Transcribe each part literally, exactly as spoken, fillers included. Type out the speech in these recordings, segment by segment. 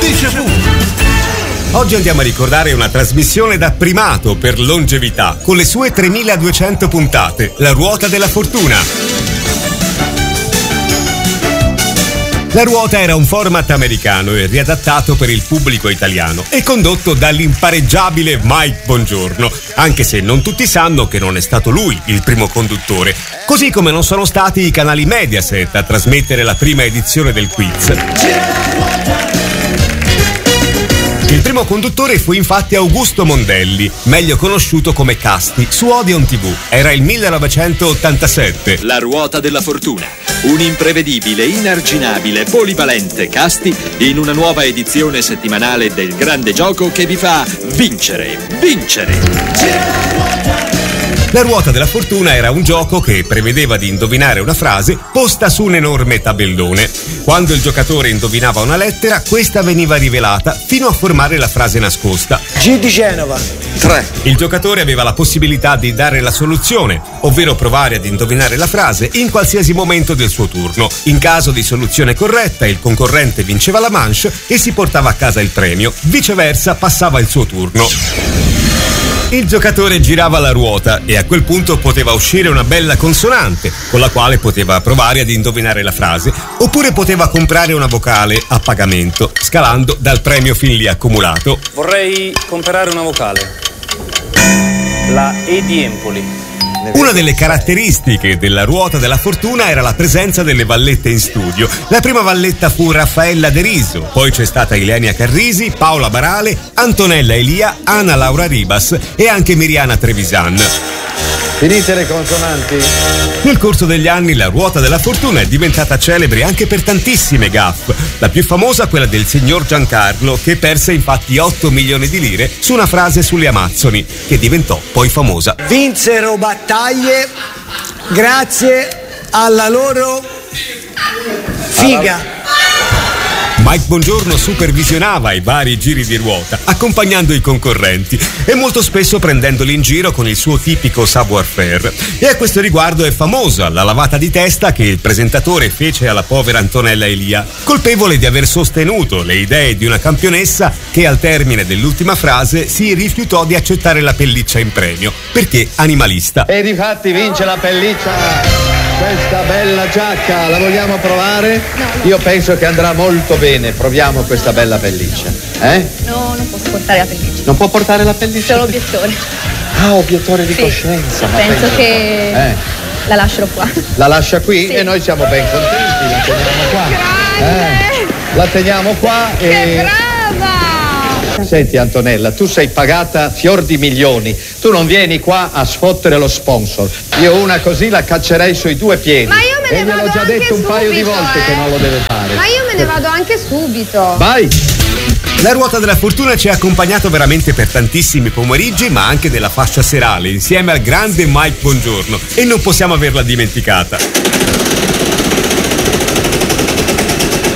Déjà vu. Oggi andiamo a ricordare una trasmissione da primato per longevità, con le sue tremiladuecento puntate, La ruota della fortuna. La ruota era un format americano e riadattato per il pubblico italiano e condotto dall'impareggiabile Mike Bongiorno, anche se non tutti sanno che non è stato lui il primo conduttore, così come non sono stati i canali Mediaset a trasmettere la prima edizione del quiz. Il primo conduttore fu infatti Augusto Mondelli, meglio conosciuto come Casti, su Odeon tivù. Era il millenovecentottantasette. La ruota della fortuna. Un imprevedibile, inarginabile, polivalente Casti in una nuova edizione settimanale del grande gioco che vi fa vincere, vincere. La ruota della fortuna era un gioco che prevedeva di indovinare una frase posta su un enorme tabellone. Quando il giocatore indovinava una lettera, questa veniva rivelata fino a formare la frase nascosta. G di Genova. tre. Il giocatore aveva la possibilità di dare la soluzione, ovvero provare ad indovinare la frase in qualsiasi momento del suo turno. In caso di soluzione corretta, il concorrente vinceva la manche e si portava a casa il premio. Viceversa, passava il suo turno. Il giocatore girava la ruota e a quel punto poteva uscire una bella consonante con la quale poteva provare ad indovinare la frase, oppure poteva comprare una vocale a pagamento, scalando dal premio fin lì accumulato. Vorrei comprare una vocale. La E di Empoli. Una delle caratteristiche della ruota della fortuna era la presenza delle vallette in studio. La prima valletta fu Raffaella De Riso, poi c'è stata Ilenia Carrisi, Paola Barale, Antonella Elia, Ana Laura Ribas e anche Miriana Trevisan. Finite le consonanti. Nel corso degli anni la ruota della fortuna è diventata celebre anche per tantissime gaffe. La più famosa quella del signor Giancarlo, che perse infatti otto milioni di lire su una frase sulle Amazzoni, che diventò poi famosa. Vinsero battaglie grazie alla loro figa. Mike Bongiorno supervisionava i vari giri di ruota, accompagnando i concorrenti e molto spesso prendendoli in giro con il suo tipico savoir-faire. E a questo riguardo è famosa la lavata di testa che il presentatore fece alla povera Antonella Elia, colpevole di aver sostenuto le idee di una campionessa che al termine dell'ultima frase si rifiutò di accettare la pelliccia in premio, perché animalista. E difatti vince la pelliccia. Questa bella giacca, la vogliamo provare? No, no. Io penso che andrà molto bene, proviamo questa bella pelliccia. Eh? No, non posso portare la pelliccia. Non può portare la pelliccia? Sono obiettore. Ah, obiettore di sì. coscienza. Ma penso, penso che eh. la lascerò qua. La lascia qui? Sì. E noi siamo ben contenti, la teniamo qua. Eh? La teniamo qua e... Che brava! Senti Antonella, tu sei pagata fior di milioni, tu non vieni qua a sfottere lo sponsor. Io una così la caccerei sui due piedi. Ma io me ne e vado gliel'ho già anche detto un subito, paio di volte eh. che non lo deve fare. Ma io me ne vado anche subito. Vai! La ruota della fortuna ci ha accompagnato veramente per tantissimi pomeriggi, ma anche della fascia serale, insieme al grande Mike Bongiorno, e non possiamo averla dimenticata.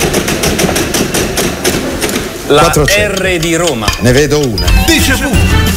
La R di Roma. Ne vedo una. Déjà vu.